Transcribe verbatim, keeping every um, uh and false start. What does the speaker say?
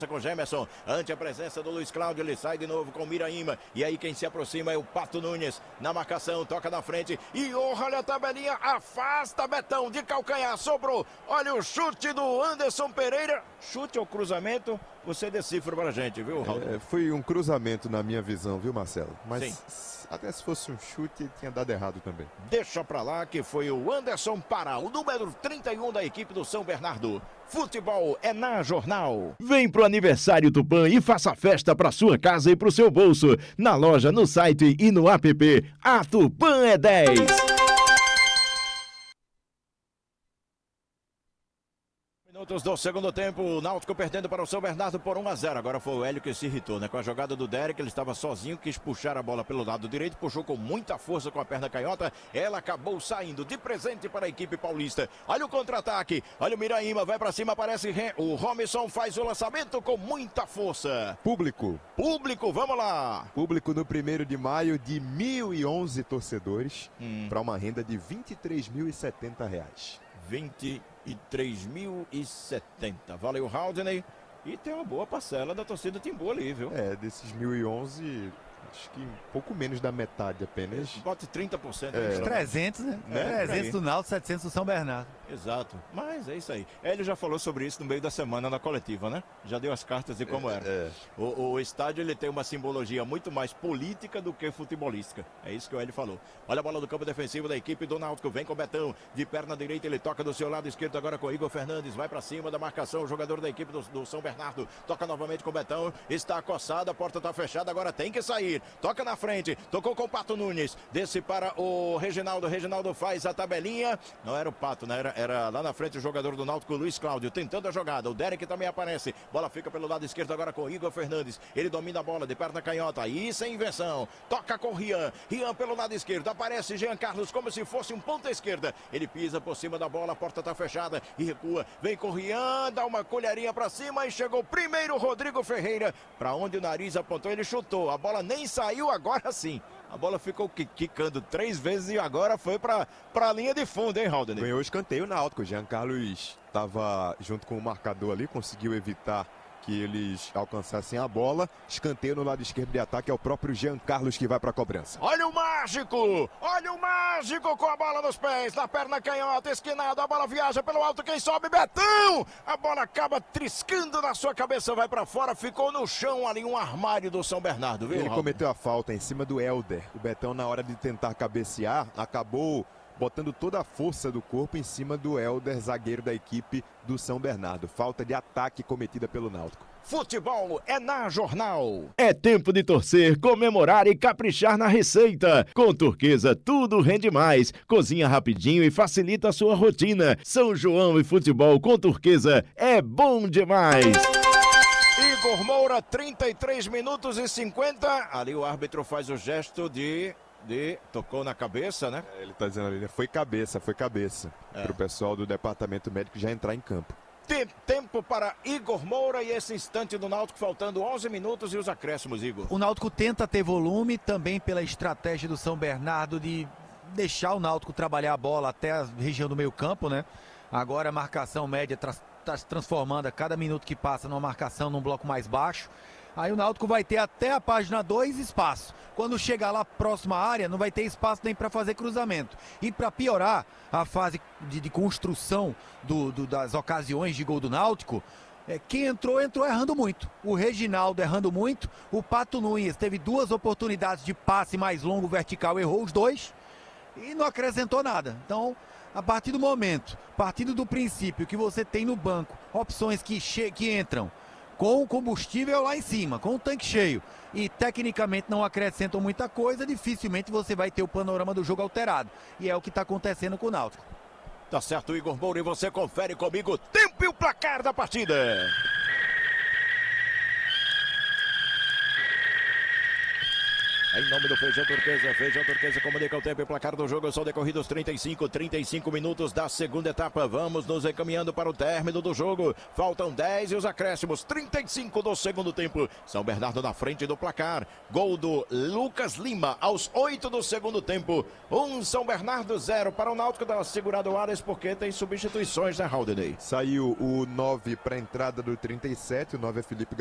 com Gemerson, ante a presença do Luiz Cláudio, ele sai de novo com Miraíma, e aí quem se aproxima é o Pato Nunes, na marcação, toca na frente, e olha a tabelinha, afasta Betão de calcanhar, sobrou, olha o chute do Anderson Pereira, chute ou cruzamento, você decifra pra gente, viu, Raul? É, foi um cruzamento na minha visão, viu, Marcelo? Mas Sim. até se fosse um chute, tinha dado errado também. Deixa pra lá que foi o Anderson Pará, o número trinta e um da equipe do São Bernardo. Futebol é na Jornal. Vem pro aniversário Tupã e faça festa pra sua casa e pro seu bolso. Na loja, no site e no app. A Tupã é dez. Minutos do segundo tempo, o Náutico perdendo para o São Bernardo por um a zero. Agora foi o Hélio que se irritou, né? Com a jogada do Derek, ele estava sozinho, quis puxar a bola pelo lado direito, puxou com muita força com a perna canhota. Ela acabou saindo de presente para a equipe paulista. Olha o contra-ataque, olha o Miraíma, vai para cima, aparece o Robinson, faz o lançamento com muita força. Público. Público, vamos lá. Público no primeiro de maio de mil e onze torcedores hum. para uma renda de vinte e três mil e setenta reais. vinte e três mil e setenta. Valeu, Haldney. E tem uma boa parcela da torcida Timbu ali, viu? É, desses mil e onze, acho que pouco menos da metade apenas. Bote trinta por cento. É. Aí, trezentos, né? É, trezentos do Náutico, setecentos do São Bernardo. Exato. Mas é isso aí. Ele já falou sobre isso no meio da semana na coletiva, né? Já deu as cartas de como é, era. É. O, o estádio ele tem uma simbologia muito mais política do que futebolística. É isso que o Hélio falou. Olha a bola do campo defensivo da equipe do Náutico. Vem com o Betão. De perna direita ele toca do seu lado esquerdo agora com o Igor Fernandes. Vai pra cima da marcação. O jogador da equipe do, do São Bernardo. Toca novamente com o Betão. Está acossada. A porta tá fechada. Agora tem que sair. Toca na frente. Tocou com o Pato Nunes. Desce para o Reginaldo. Reginaldo faz a tabelinha. Não era o Pato, né? Era, era lá na frente o jogador do Náutico, Luiz Cláudio, tentando a jogada. O Derek também aparece. Bola fica pelo lado esquerdo agora com o Igor Fernandes. Ele domina a bola de perna canhota. Aí sem inversão. Toca com o Rian. Rian pelo lado esquerdo. Aparece Jean Carlos como se fosse um ponta esquerda. Ele pisa por cima da bola. A porta tá fechada e recua. Vem com o Rian. Dá uma colherinha pra cima e chegou primeiro Rodrigo Ferreira. Pra onde o nariz apontou, ele chutou. A bola nem saiu, agora sim. A bola ficou quicando três vezes e agora foi para a linha de fundo, hein, Haldney? Ganhou o escanteio na Náutico. Jean Carlos estava junto com o marcador ali, conseguiu evitar que eles alcançassem a bola. Escanteio no lado esquerdo de ataque, é o próprio Jean Carlos que vai para a cobrança. Olha o mágico! Olha o mágico com a bola nos pés, na perna canhota, esquinado, a bola viaja pelo alto, quem sobe, Betão! A bola acaba triscando na sua cabeça, vai para fora, ficou no chão ali, um armário do São Bernardo, viu? Ele cometeu a falta em cima do Helder. O Betão, na hora de tentar cabecear, acabou botando toda a força do corpo em cima do Helder, zagueiro da equipe do São Bernardo. Falta de ataque cometida pelo Náutico. Futebol é na Jornal. É tempo de torcer, comemorar e caprichar na receita. Com Turquesa tudo rende mais. Cozinha rapidinho e facilita a sua rotina. São João e futebol com Turquesa é bom demais. Igor Moura, trinta e três minutos e cinquenta. Ali o árbitro faz o gesto de... De... Tocou na cabeça, né? É, ele tá dizendo ali, né? Foi cabeça, foi cabeça. É. Para o pessoal do departamento médico já entrar em campo. Tem tempo para Igor Moura e esse instante do Náutico, faltando onze minutos e os acréscimos, Igor. O Náutico tenta ter volume, também pela estratégia do São Bernardo de deixar o Náutico trabalhar a bola até a região do meio campo, né? Agora a marcação média está se transformando a cada minuto que passa numa marcação num bloco mais baixo. Aí o Náutico vai ter até a página dois espaço. Quando chegar lá próxima à área, não vai ter espaço nem para fazer cruzamento. E para piorar a fase de, de construção do, do, das ocasiões de gol do Náutico, é, quem entrou, entrou errando muito. O Reginaldo errando muito. O Pato Nunes teve duas oportunidades de passe mais longo vertical, errou os dois e não acrescentou nada. Então, a partir do momento, partindo do princípio que você tem no banco opções que, que entram com o combustível lá em cima, com o tanque cheio, e tecnicamente não acrescentam muita coisa, dificilmente você vai ter o panorama do jogo alterado. E é o que está acontecendo com o Náutico. Tá certo, Igor Moura, e você confere comigo o tempo e o placar da partida. É Em nome do Feijão Turquesa, Feijão Turquesa comunica o tempo e placar do jogo. São decorridos trinta e cinco, trinta e cinco minutos da segunda etapa. Vamos nos encaminhando para o término do jogo. Faltam dez e os acréscimos, trinta e cinco do segundo tempo. São Bernardo na frente do placar. Gol do Lucas Lima aos oito do segundo tempo. Um São Bernardo, zero para o Náutico. Dá segurado o Ares porque tem substituições, né, Haldney? Saiu o nove para a entrada do trinta e sete. O nove é Felipe